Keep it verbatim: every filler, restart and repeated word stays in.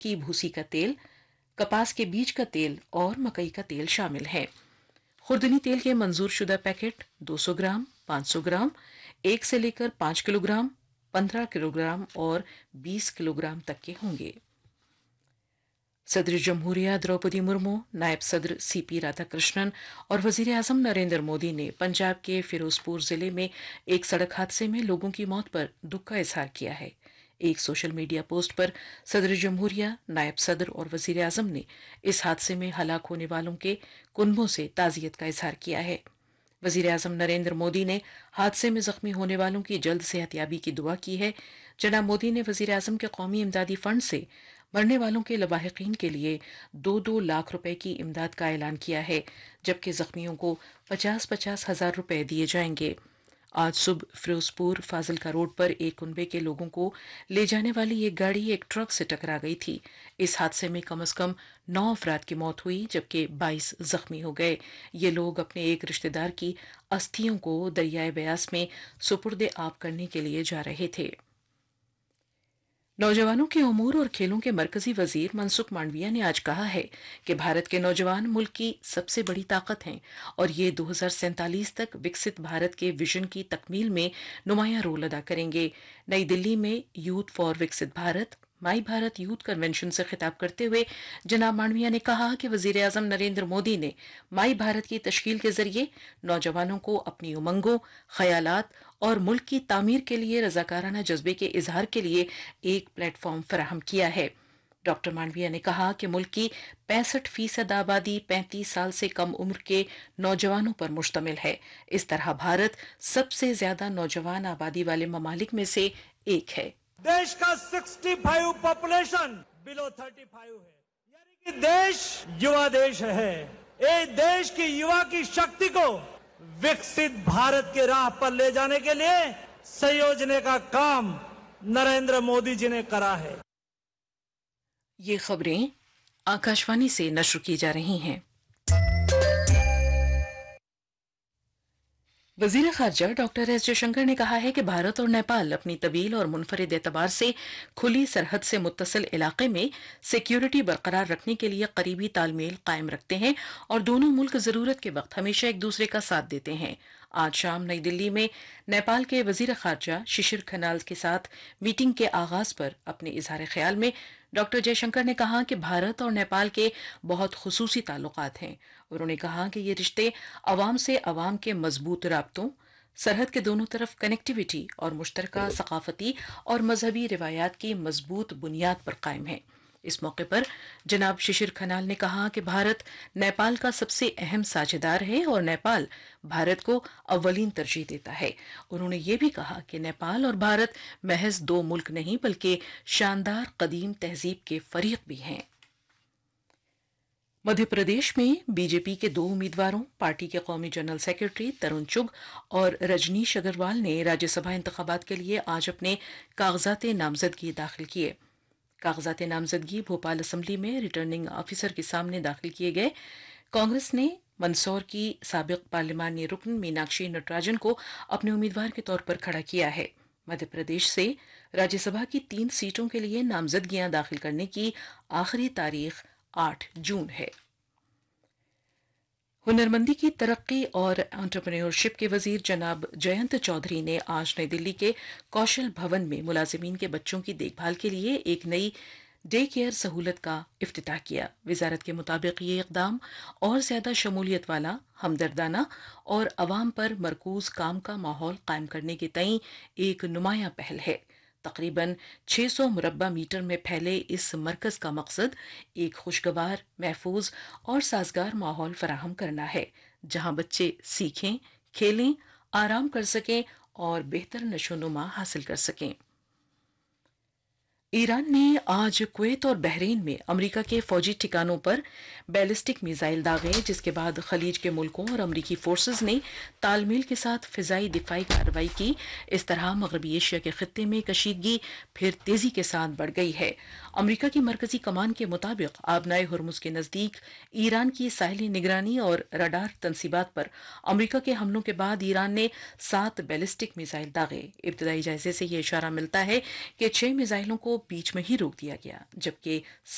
की भूसी का तेल, कपास के बीज का तेल और मकई का तेल शामिल है। खुर्दनी तेल के मंजूर शुदा पैकेट दो सौ ग्राम, पाँच सौ ग्राम, एक से लेकर पाँच किलोग्राम, पंद्रह किलोग्राम और बीस किलोग्राम तक के होंगे। सदर जमहूरिया द्रौपदी मुर्मू, नायब सदर सीपी राधाकृष्णन और वजीर आजम नरेंद्र मोदी ने पंजाब के फिरोजपुर जिले में एक सड़क हादसे में लोगों की मौत पर दुख का इजहार किया है। एक सोशल मीडिया पोस्ट पर सदर जमहूरिया, नायब सदर और वजीर आजम ने इस हादसे में हलाक होने वालों के कुनबों से ताजियत का इजहार किया है। वजीर आजम नरेंद्र मोदी ने हादसे में जख्मी होने वालों की जल्द सेहतयाबी की दुआ की है। जनाब मोदी ने वजीर आजम के कौमी इमदादी फंड से मरने वालों के लवाहिकीन के लिए दो दो लाख रुपए की इमदाद का ऐलान किया है, जबकि जख्मियों को पचास पचास हजार रुपए दिए जाएंगे। आज सुबह फिरोजपुर फाजिलका रोड पर एक कुनबे के लोगों को ले जाने वाली एक गाड़ी एक ट्रक से टकरा गई थी। इस हादसे में कम से कम नौ अफराद की मौत हुई, जबकि बाईस जख्मी हो गए। ये लोग अपने एक रिश्तेदार की अस्थियों को दरियाए ब्यास में सुपुर्द आब करने के लिए जा रहे थे। नौजवानों के उमूर और खेलों के मरकजी वजीर मनसुख मांडविया ने आज कहा है कि भारत के नौजवान मुल्क की सबसे बड़ी ताकत हैं और ये दो हज़ार सैंतालीस तक विकसित भारत के विजन की तकमील में नुमायां रोल अदा करेंगे। नई दिल्ली में यूथ फॉर विकसित भारत माई भारत यूथ कन्वेंशन से खिताब करते हुए जनाब मांडविया ने कहा कि वजीर आजम नरेंद्र मोदी ने माई भारत की तश्कील के जरिए नौजवानों को अपनी उमंगों, ख्यालात और मुल्क की तामीर के लिए रजाकाराना जज्बे के इजहार के लिए एक प्लेटफॉर्म फराहम किया है। डॉक्टर मांडविया ने कहा कि मुल्क की पैंसठ फीसद आबादी पैंतीस साल से कम उम्र के नौजवानों पर मुश्तमिल है। इस तरह भारत सबसे ज्यादा नौजवान आबादी वाले ममालिक में से एक है। देश का पैंसठ पॉपुलेशन बिलो पैंतीस है, यानी कि देश युवा देश है। ये देश की युवा की शक्ति को विकसित भारत के राह पर ले जाने के लिए संयोजने का काम नरेंद्र मोदी जी ने करा है। ये खबरें आकाशवाणी से नश्र की जा रही हैं। वजीर खारजा डॉक्टर एस जयशंकर ने कहा है कि भारत और नेपाल अपनी तवील और मुनफरिद एतबार से खुली सरहद से मुत्तसिल इलाके में सिक्योरिटी बरकरार रखने के लिए करीबी तालमेल कायम रखते हैं और दोनों मुल्क जरूरत के वक्त हमेशा एक दूसरे का साथ देते हैं। आज शाम नई दिल्ली में नेपाल के वजीर खारजा शिशिर खनाल के साथ मीटिंग के आगाज पर अपने इजहार ख्याल में डॉक्टर जयशंकर ने कहा कि भारत और नेपाल के बहुत खुसूसी ताल्लुकात हैं। उन्होंने कहा कि ये रिश्ते अवाम से अवाम के मजबूत राब्तों, सरहद के दोनों तरफ कनेक्टिविटी और मुश्तरका सकाफती और मजहबी रिवायात की मजबूत बुनियाद पर कायम है। इस मौके पर जनाब शिशिर खनाल ने कहा कि भारत नेपाल का सबसे अहम साझेदार है और नेपाल भारत को अव्वलीन तरजीह देता है। उन्होंने ये भी कहा कि नेपाल और भारत महज दो मुल्क नहीं बल्कि शानदार कदीम तहजीब के फरीक भी हैं। मध्य प्रदेश में बीजेपी के दो उम्मीदवारों, पार्टी के कौमी जनरल सेक्रेटरी तरुण चुग और रजनीश अग्रवाल ने राज्यसभा इंतखाबात के लिए आज अपने कागजात नामजदगी दाखिल किए। कागजात नामजदगी भोपाल असेंबली में रिटर्निंग ऑफिसर के सामने दाखिल किए गए। कांग्रेस ने मंदसौर की साबिक पार्लिमानी रुकन मीनाक्षी नटराजन को अपने उम्मीदवार के तौर पर खड़ा किया है। मध्य प्रदेश से राज्यसभा की तीन सीटों के लिए नामजदगियां दाखिल करने की आखिरी तारीख आठ जून है। हुनरमंदी की तरक्की और एंटरप्रेन्योरशिप के वजीर जनाब जयंत चौधरी ने आज नई दिल्ली के कौशल भवन में मुलाजिमीन के बच्चों की देखभाल के लिए एक नई डे केयर सहूलत का इफ्तिताह किया। वजारत के मुताबिक ये इकदाम और ज्यादा शमूलियत वाला, हमदर्दाना और अवाम पर मरकूज काम का माहौल कायम करने के तई एक नुमाया पहल है। तकरीबन छह सौ मुरब्बा मीटर में फैले इस मरकज का मकसद एक खुशगवार, महफूज और साजगार माहौल फराहम करना है, जहां बच्चे सीखें, खेलें, आराम कर सकें और बेहतर नशोनुमा हासिल कर सकें। ईरान ने आज कुवैत और बहरीन में अमेरिका के फौजी ठिकानों पर बैलिस्टिक मिसाइल दागे, जिसके बाद खलीज के मुल्कों और अमेरिकी फोर्सेस ने तालमेल के साथ फिजाई दिफाई कार्रवाई की। इस तरह मगरबी एशिया के खित्ते में कशीदगी फिर तेजी के साथ बढ़ गई है। अमेरिका की मरकजी कमान के मुताबिक आबनाए हुर्मुज के नजदीक ईरान की साहिली निगरानी और रडार तनसीबात पर अमेरिका के हमलों के बाद ईरान ने सात बैलिस्टिक मिसाइल दागे। इब्तदाई जायजे से यह इशारा मिलता है कि छह मिसाइलों को बीच में ही रोक दिया गया, जबकि